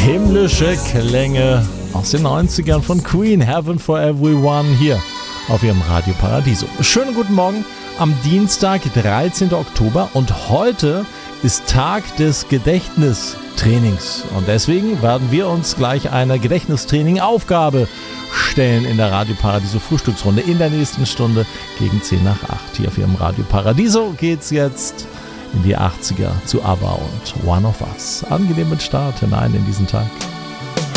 Himmlische Klänge aus den 90ern von Queen, Heaven for Everyone, hier auf ihrem Radio Paradiso. Schönen guten Morgen am Dienstag, 13. Oktober, und heute ist Tag des Gedächtnistrainings. Und deswegen werden wir uns gleich einer Gedächtnistraining-Aufgabe stellen in der Radio Paradiso Frühstücksrunde in der nächsten Stunde gegen 10 nach 8. Hier auf ihrem Radio Paradiso geht's jetzt in die 80er zu ABBA und One of Us. Angenehmen Start hinein in diesen Tag.